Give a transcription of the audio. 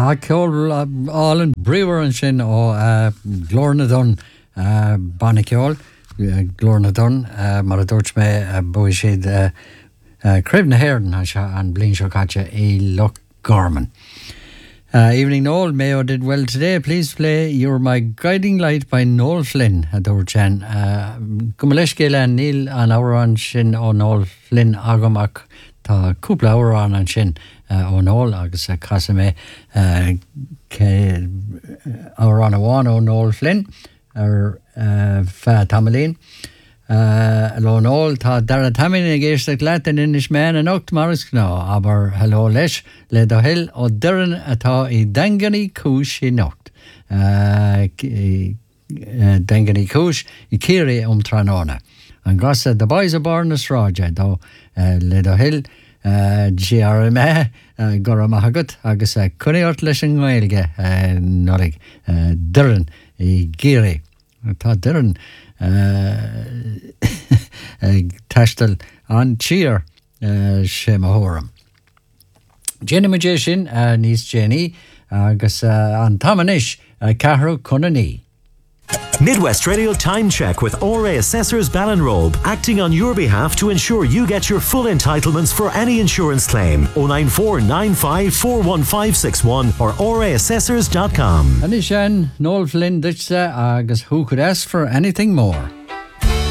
ceol álan bríomhar an sin ó glórnadon bannaceol glórnadon mar a dúirt mé buí siad Craibh na Haireann an blin seo caite é Loch Garman. Evening Noel, Mayo did well today. Please play You're My Guiding Light by Noel Flynn. Adorjan. Gumalesh Neil an Auran Shin o Noel Flynn Agamak ta Kupla Auran an Shin o Noel agus Casame ke Auran Awan o Noel Flynn fa Tamalin. Hello Noel, ta dara tamin geist glaten in is man and oct maris gna, aber hello lesh, le do hill o durin ata I dangani kush I noct. Dangani kush I kiri tranona. And gossa the boys are born as raja, do le do hill, GRMA, goramahagut, agus cuniort lishing wailge, norig, durin I giri. Ta durin. Tastal an cheer Shemahoram. Jenny Magician, Niece Jenny, agus an Tamanish, Kahru Kunani. Midwest Radio Time Check with ORA Assessors Ballinrobe, acting on your behalf to ensure you get your full entitlements for any insurance claim. 09495415561 or oraassessors.com. Anishan, Noel Flynn, Ditsa, agus who could ask for anything more?